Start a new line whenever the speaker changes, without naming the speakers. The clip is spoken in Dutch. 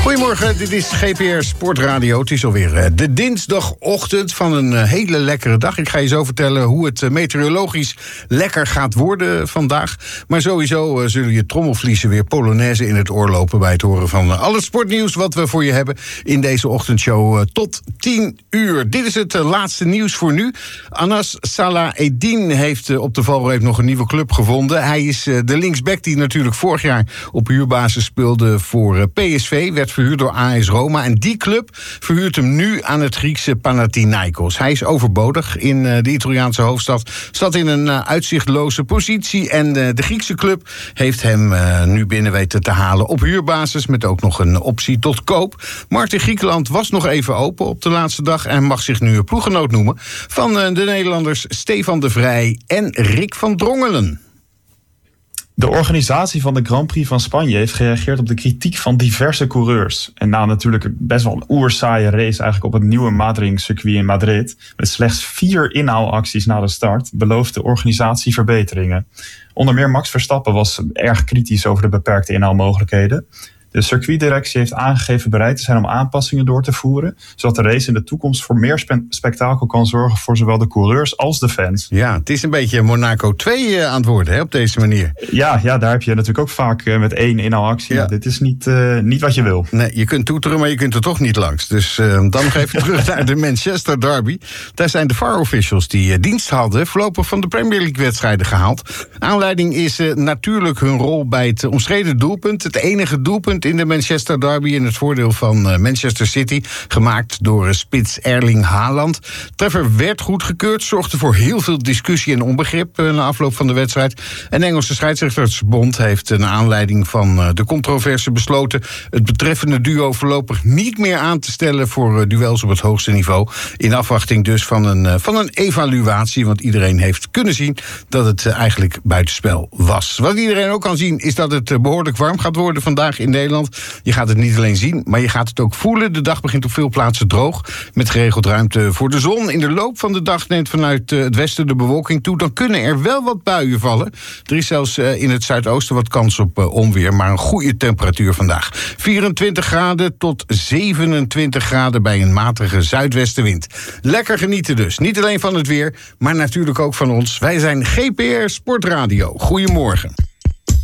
Goedemorgen, dit is GPR Sportradio. Het is alweer de dinsdagochtend van een hele lekkere dag. Ik ga je zo vertellen hoe het meteorologisch lekker gaat worden vandaag. Maar sowieso zullen je trommelvliezen weer Polonaise in het oor lopen bij het horen van al het sportnieuws wat we voor je hebben in deze ochtendshow tot 10 uur. Dit is het laatste nieuws voor nu. Anas Salahedin heeft op de valreep nog een nieuwe club gevonden. Hij is de linksback die natuurlijk vorig jaar op huurbasis speelde voor PSV, werd verhuurd door AS Roma. En die club verhuurt hem nu aan het Griekse Panathinaikos. Hij is overbodig in de Italiaanse hoofdstad. Zat in een uitzichtloze positie. En de Griekse club heeft hem nu binnen weten te halen op huurbasis, met ook nog een optie tot koop. Markt in Griekenland was nog even open op de laatste dag en mag zich nu een ploeggenoot noemen van de Nederlanders Stefan de Vrij en Rick van Drongelen.
De organisatie van de Grand Prix van Spanje heeft gereageerd op de kritiek van diverse coureurs. En na natuurlijk best wel een oersaaie race eigenlijk op het nieuwe Madrid-circuit in Madrid, met slechts 4 inhaalacties na de start, belooft de organisatie verbeteringen. Onder meer Max Verstappen was erg kritisch over de beperkte inhaalmogelijkheden. De circuitdirectie heeft aangegeven bereid te zijn om aanpassingen door te voeren, zodat de race in de toekomst voor meer spektakel kan zorgen voor zowel de coureurs als de fans.
Ja, het is een beetje Monaco 2 aan het worden, hè, op deze manier.
Ja, daar heb je natuurlijk ook vaak met 1 inhaalactie. Ja. Dit is niet wat je wil.
Nee, je kunt toeteren, maar je kunt er toch niet langs. Dus dan nog even terug naar de Manchester Derby. Daar zijn de VAR-officials die dienst hadden voorlopig van de Premier League-wedstrijden gehaald. Aanleiding is natuurlijk hun rol bij het omstreden doelpunt. Het enige doelpunt in de Manchester Derby in het voordeel van Manchester City, gemaakt door spits Erling Haaland. Treffer werd goedgekeurd, zorgde voor heel veel discussie en onbegrip na afloop van de wedstrijd. En de Engelse scheidsrechtersbond heeft naar aanleiding van de controverse besloten het betreffende duo voorlopig niet meer aan te stellen voor duels op het hoogste niveau. In afwachting dus van een evaluatie, want iedereen heeft kunnen zien dat het eigenlijk buitenspel was. Wat iedereen ook kan zien is dat het behoorlijk warm gaat worden vandaag in Nederland. Je gaat het niet alleen zien, maar je gaat het ook voelen. De dag begint op veel plaatsen droog, met geregeld ruimte voor de zon. In de loop van de dag neemt vanuit het westen de bewolking toe. Dan kunnen er wel wat buien vallen. Er is zelfs in het zuidoosten wat kans op onweer, maar een goede temperatuur vandaag. 24 graden tot 27 graden bij een matige zuidwestenwind. Lekker genieten dus. Niet alleen van het weer, maar natuurlijk ook van ons. Wij zijn GPR Sportradio. Goedemorgen.